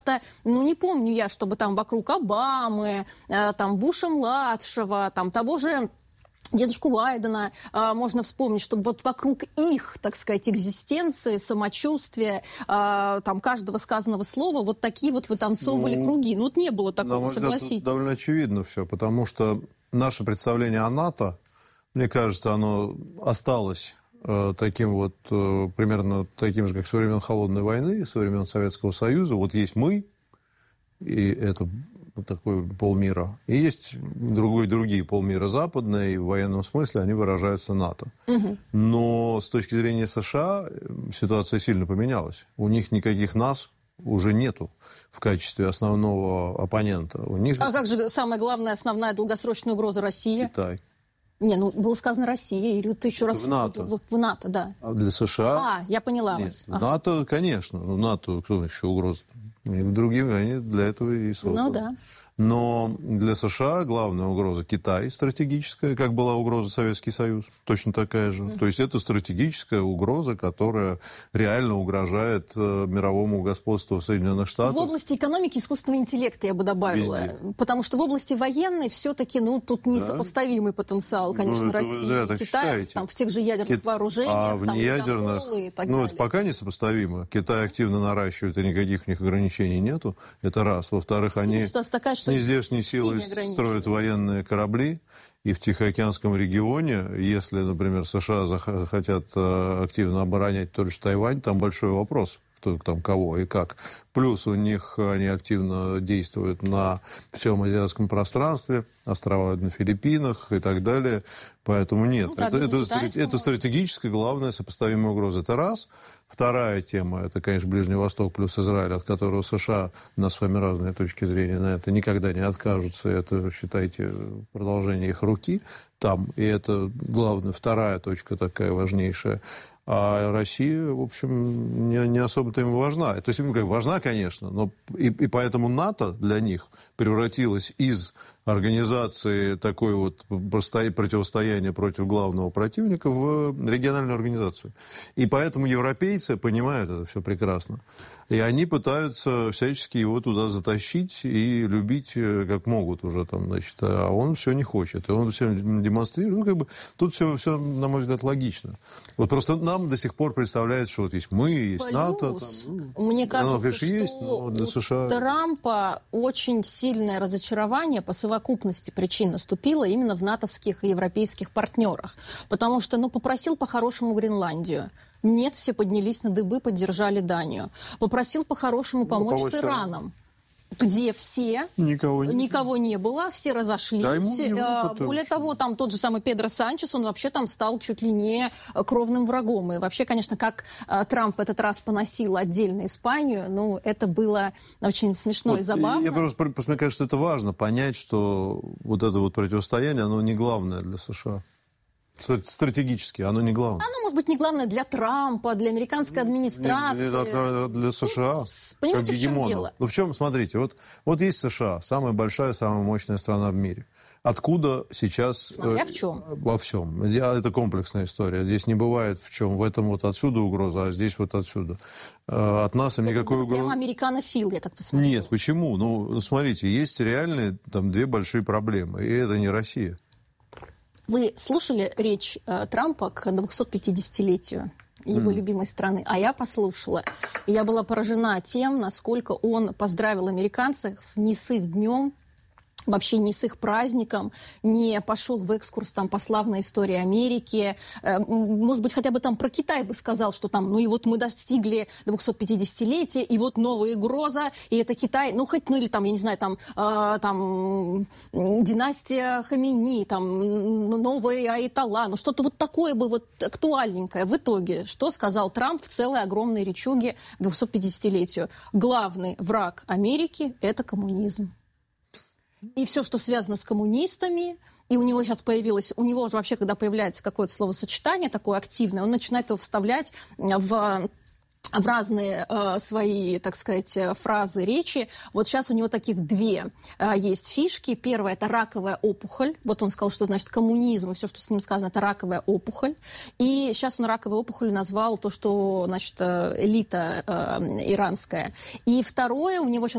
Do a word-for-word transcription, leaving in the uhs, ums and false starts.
Ну, не помню я, чтобы там вокруг Обамы, э, там Буша-младшего, там того же дедушку Байдена э, можно вспомнить, чтобы вот вокруг их, так сказать, экзистенции, самочувствия, э, там каждого сказанного слова вот такие вот вытанцовывали ну, круги. Ну, вот не было такого, согласитесь. Это довольно очевидно все, потому что наше представление о НАТО, мне кажется, оно осталось э, таким вот, э, примерно таким же, как со времен Холодной войны, со времен Советского Союза. Вот есть мы, и это такой полмира, и есть другой, другие полмира западные, и в военном смысле они выражаются НАТО. Угу. Но с точки зрения США ситуация сильно поменялась. У них никаких нас уже нету в качестве основного оппонента. У них... А как же самая главная, основная долгосрочная угроза России? Китай. Не, ну было сказано Россия, или ты еще раз... В НАТО. В, в НАТО, да. А для США? А, я поняла Нет, вас. В НАТО, ага. конечно. В НАТО кто еще угроза? И другим они для этого и созданы. Ну да. Но для США главная угроза Китай стратегическая, как была угроза Советский Союз, точно такая же. Mm-hmm. То есть это стратегическая угроза, которая реально угрожает э, мировому господству Соединенных Штатов. В области экономики и искусственного интеллекта я бы добавила. Везде. Потому что в области военной все-таки, ну, тут несопоставимый да? потенциал, конечно, ну, России и Китая, там, в тех же ядерных Кит... вооружениях, а в там, неядерных, и так ну, далее. Это пока несопоставимо. Китай активно наращивает, и никаких у них ограничений нету. Это раз. Во-вторых, они... Такая, что нездешние силы строят военные корабли, и в Тихоокеанском регионе, если, например, США захотят активно оборонять тот же Тайвань, там большой вопрос, кто там кого и как. Плюс у них они активно действуют на всем азиатском пространстве, острова на Филиппинах и так далее. Поэтому нет, ну, это, это, это стратегическая главная сопоставимая угроза. Это раз. Вторая тема, это, конечно, Ближний Восток плюс Израиль, от которого США, у нас с вами разные точки зрения на это, никогда не откажутся. Это, считайте, продолжение их руки там. И это главная, вторая точка такая важнейшая. А Россия, в общем, не, не особо-то им важна. То есть, им как важна, конечно, но и, и поэтому НАТО для них превратилось из организации такой вот противостояния против главного противника в региональную организацию. И поэтому европейцы понимают это все прекрасно. И они пытаются всячески его туда затащить и любить как могут уже там, значит, а он все не хочет. И он все демонстрирует. Ну, как бы, тут все, все, на мой взгляд, логично. Вот просто нам до сих пор представляется, что вот есть мы, есть Плюс, НАТО. Там, мне кажется, оно, конечно, что есть, но для США... у Трампа очень сильное разочарование по совокупности причин наступило именно в натовских и европейских партнерах. Потому что, ну, попросил по-хорошему Гренландию. Нет, все поднялись на дыбы, поддержали Данию. Попросил по-хорошему помочь ну, с Ираном. Где все, никого не, никого не было, все разошлись. Да, ему, более того, там тот же самый Педро Санчес, он вообще там стал чуть ли не кровным врагом. И вообще, конечно, как Трамп в этот раз поносил отдельно Испанию, ну, это было очень смешно вот, и забавно. Я просто, просто, мне кажется, это важно понять, что вот это вот противостояние, оно не главное для США. Стратегически, оно не главное. Оно, может быть, не главное для Трампа, для американской администрации. Для, для США. Ну, понимаете, в чем дело? Ну, в чем, смотрите, вот, вот есть США, самая большая, самая мощная страна в мире. Откуда сейчас... Смотря в чем. Во всем. Это комплексная история. Здесь не бывает в чем. В этом вот отсюда угроза, а здесь вот отсюда. От нас им никакой угрозы... Это прямо американофил, я так посмотрела. Нет, почему? Ну, смотрите, есть реальные там две большие проблемы, и это не Россия. Вы слушали речь э, Трампа к двухсотпятидесятилетию его mm. любимой страны? А я послушала. И я была поражена тем, насколько он поздравил американцев не с их днем, вообще не с их праздником, не пошел в экскурс там по славной истории Америки. Может быть, хотя бы там про Китай бы сказал, что там, ну и вот мы достигли двухсотпятидесятилетия, и вот новая угроза, и это Китай, ну хоть, ну или там, я не знаю, там, э, там династия Хамейни, там новый Айтала, ну что-то вот такое бы вот актуальненькое. В итоге, что сказал Трамп в целой огромной речуге к двухсотпятидесятилетию? Главный враг Америки – это коммунизм. И все, что связано с коммунистами, и у него сейчас появилось, у него же вообще, когда появляется какое-то словосочетание такое активное, он начинает его вставлять в в разные э, свои, так сказать, фразы, речи. Вот сейчас у него таких две э, есть фишки. Первая – это раковая опухоль. Вот он сказал, что значит коммунизм, и все, что с ним сказано, это раковая опухоль. И сейчас он раковой опухолью назвал то, что, значит, элита э, иранская. И второе, у него сейчас